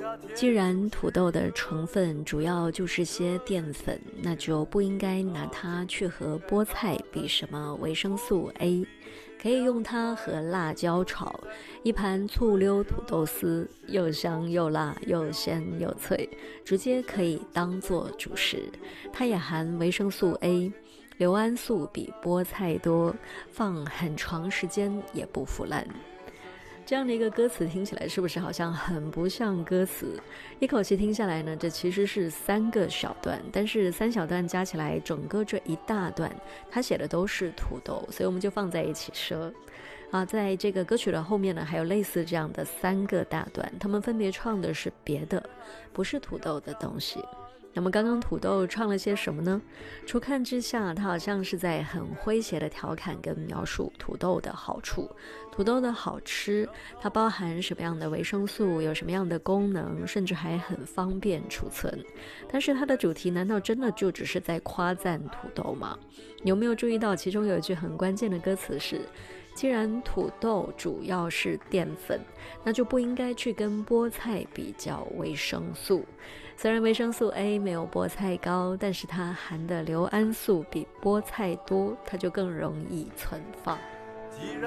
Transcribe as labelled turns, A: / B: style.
A: 既然土豆的成分主要就是些淀粉，那就不应该拿它去和菠菜比什么维生素 A， 可以用它和辣椒炒，一盘醋溜土豆丝，又香又辣又鲜又脆，直接可以当做主食。它也含维生素 A， 硫胺素比菠菜多，放很长时间也不腐烂。这样的一个歌词听起来是不是好像很不像歌词？一口气听下来呢，这其实是3个小段，但是3小段加起来整个这一大段它写的都是土豆，所以我们就放在一起说在这个歌曲的后面呢，还有类似这样的3个大段，他们分别唱的是别的，不是土豆的东西。那么刚刚土豆唱了些什么呢？初看之下，它好像是在很诙谐的调侃跟描述土豆的好处，土豆的好吃，它包含什么样的维生素，有什么样的功能，甚至还很方便储存。但是它的主题难道真的就只是在夸赞土豆吗？你有没有注意到其中有一句很关键的歌词是，既然土豆主要是淀粉，那就不应该去跟菠菜比较维生素。虽然维生素 A 没有菠菜高，但是它含的硫胺素比菠菜多，它就更容易存放。